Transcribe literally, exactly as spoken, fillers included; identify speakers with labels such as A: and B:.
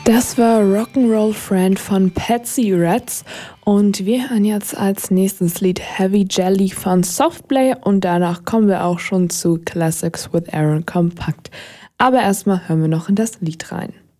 A: Das war Rock'n'Roll Friend von Patsy Reds und wir hören jetzt als nächstes Lied Heavy Jelly von Softplay und danach kommen wir auch schon zu Classics with Aaron Compact. Aber erstmal hören wir noch in das Lied rein.